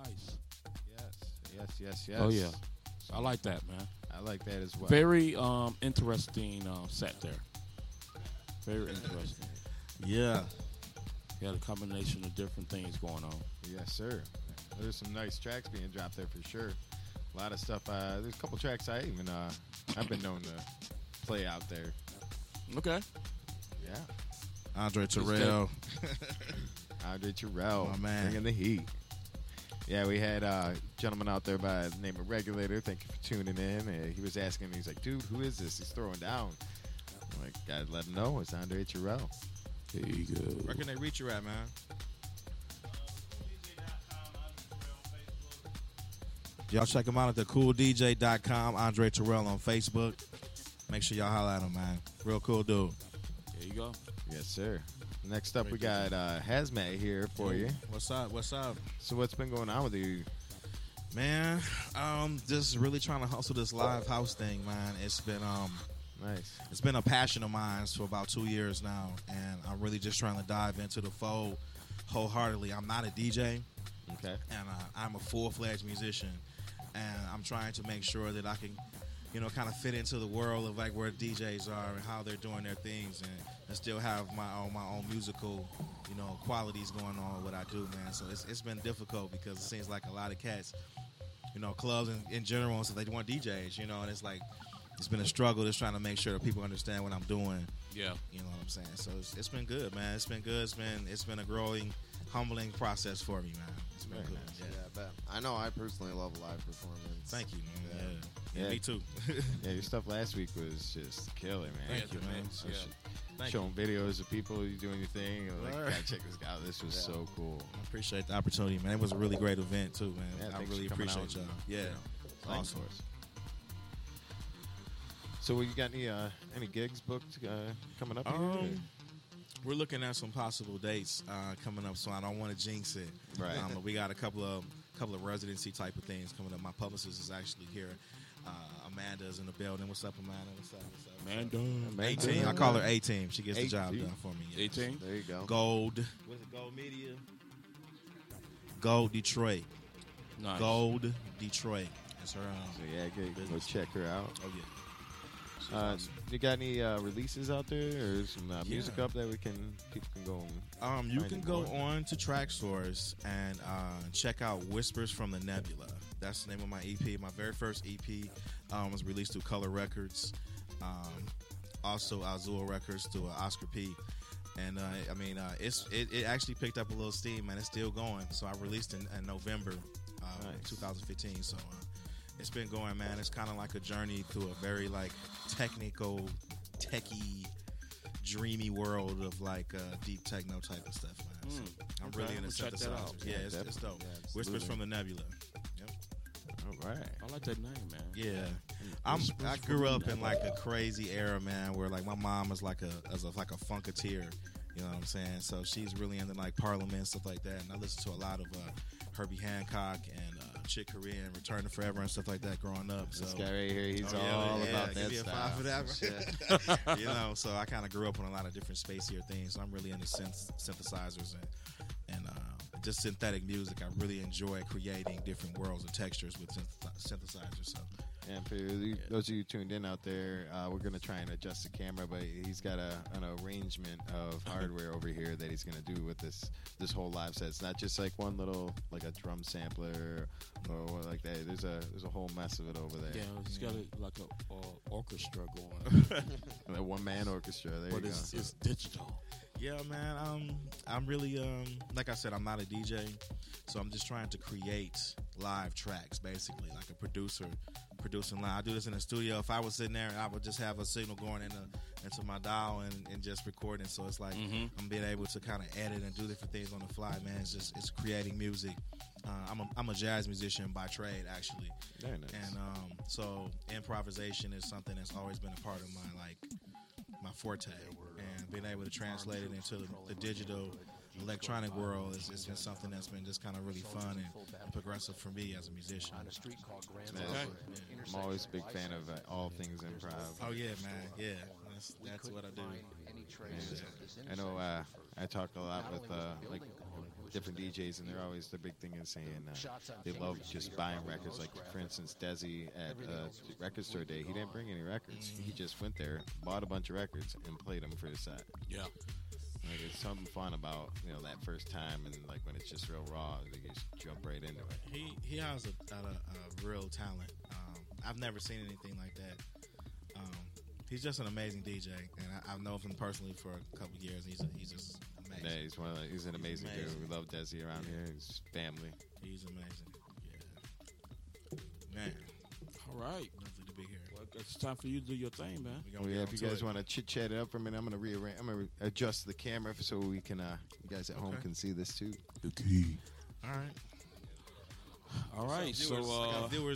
Nice. Yes. Oh yeah, I like that, man. I like that as well. Very interesting set there. Very interesting. Yeah. You had a combination of different things going on. Yes, sir. There's some nice tracks being dropped there for sure. A lot of stuff. There's a couple tracks I've been known to play out there. Okay. Yeah. Andre Terrell. Andre Terrell, my man, bringing the heat. Yeah, we had a gentleman out there by the name of Regulator. Thank you for tuning in. He was asking, he's like, dude, who is this? He's throwing down. I'm like, gotta let him know. It's Andre Terrell. There you go. Where can they reach you at, man? Y'all check him out at thecooldj.com. Andre Terrell on Facebook. Make sure y'all holler at him, man. Real cool dude. There you go. Yes, sir. Next up, we got Hazmat here for you. What's up? So what's been going on with you? Man, just really trying to hustle this live house thing, man. It's been Nice. It's been a passion of mine for about 2 years now, and I'm really just trying to dive into the fold wholeheartedly. I'm not a DJ, Okay. and I'm a full-fledged musician, and I'm trying to make sure that I can, kind of fit into the world of like where DJs are and how they're doing their things, and still have my own musical, qualities going on with what I do, man. So it's been difficult because it seems like a lot of cats, clubs in general, so they want DJs, and it's like it's been a struggle just trying to make sure that people understand what I'm doing. Yeah. You know what I'm saying? So it's been good, man. It's been good. It's been a growing, humbling process for me, man. It's been good. Yeah, I bet. I know I personally love live performance. Thank you, man. Yeah. Me too. Yeah, your stuff last week was just killer, man. Thank you, man. Showing videos of people you doing your thing. Like, All right. gotta check this guy out. This was so cool. I appreciate the opportunity, man. It was a really great event too, man. Yeah, I thanks really for coming appreciate out. y'all. Yeah. Thanks. Awesome. So, you got any gigs booked coming up? Here? We're looking at some possible dates coming up, so I don't want to jinx it. Right. But we got a couple of residency type of things coming up. My publicist is actually here. Amanda's in the building. What's up, Amanda? What's up? Amanda. 18. I call her 18. She gets the job 18. done for me. Yeah. 18. There you go. Gold. What is it? Gold Media. Gold Detroit. Nice. Gold Detroit. That's her. So, yeah, go business. check her out. Oh yeah. She's awesome. You got any releases out there or some music up that people can go? You find can it go more? on to Track Source and check out Whispers from the Nebula. That's the name of my EP. My very first EP was released through Color Records, also Azul Records through Oscar P. And it actually picked up a little steam, man. It's still going. So I released in November Nice. 2015. So it's been going, man. It's kind of like a journey through a very like technical, techie, dreamy world of like deep techno type of stuff, man. So I'm Okay. really into We'll check that out. synthesizers. Yeah, it's definitely. dope. Yeah, Whispers absolutely. from the Nebula. Yep. All right. I like that name, man. Yeah, I Whispers grew from up the in like a crazy era, man, where like my mom was like a funketeer. You know what I'm saying? So she's really into like Parliament and stuff like that. And I listened to a lot of Herbie Hancock and Chick Corea and Return to Forever and stuff like that growing up. So This guy right here, he's Oh, yeah, all yeah, about give that me a style. five for that. So I kind of grew up on a lot of different spacier things. So I'm really into synthesizers and just synthetic music. I really enjoy creating different worlds and textures with synthesizers. So And for those of you tuned in out there, we're going to try and adjust the camera, but he's got an arrangement of hardware over here that he's going to do with this whole live set. It's not just like one little, like a drum sampler or like that. There's a whole mess of it over there. Yeah, it's got like a orchestra going, A one-man orchestra. There but you go. it's digital. yeah, man. I'm really like I said, I'm not a DJ, so I'm just trying to create live tracks, basically, like a producer producing live. I do this in the studio. If I was sitting there, I would just have a signal going into my dial and just recording. So it's like I'm being able to kind of edit and do different things on the fly, man. It's creating music. I'm a jazz musician by trade, actually. Very nice. And so improvisation is something that's always been a part of my forte, and being able to translate it into the digital electronic world it's been something that's been just kind of really fun and progressive for me as a musician. I'm always a big fan of all things improv. Oh yeah, man, yeah, that's what I do. And I know I talk a lot with like different DJs, and they're always the big thing is saying they love just buying records. Like for instance, Desi at Record Store Day, he didn't bring any records. He just went there, bought a bunch of records, and played them for his set. Yeah. Like it's something fun about that first time, and like when it's just real raw, they just jump right into it. He has a real talent. I've never seen anything like that. He's just an amazing DJ, and I've known him personally for a couple of years. He's just amazing. Yeah, he's an amazing dude. We love Desi around here. He's family. He's amazing. Yeah, man. All right. Lovely to be here. Well, it's time for you to do your thing, man. If you guys want to chit chat it up for a minute, I'm gonna adjust the camera so we can you guys at home can see this too. The key. All right. All right. So, viewers,